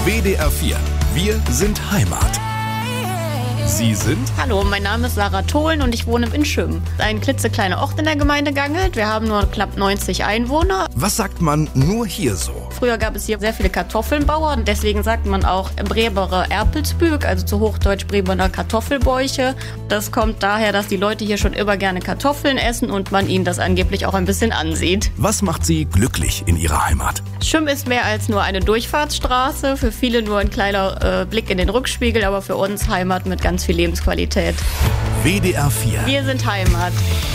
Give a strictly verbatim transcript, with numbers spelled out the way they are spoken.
W D R vier. Wir sind Heimat. Sie sind? Hallo, mein Name ist Sarah Tholen und ich wohne in Schümm. Ein klitzekleiner Ort in der Gemeinde Gangelt. Wir haben nur knapp neunzig Einwohner. Was sagt man nur hier so? Früher gab es hier sehr viele Kartoffelbauern. und deswegen sagt man auch Breberer Erpelsbüg, also zu Hochdeutsch Brebener Kartoffelbäuche. Das kommt daher, dass die Leute hier schon immer gerne Kartoffeln essen und man ihnen das angeblich auch ein bisschen ansieht. Was macht Sie glücklich in Ihrer Heimat? Schümm ist mehr als nur eine Durchfahrtsstraße, für viele nur ein kleiner äh, Blick in den Rückspiegel, aber für uns Heimat mit ganz viel Lebensqualität. W D R vier. Wir sind Heimat.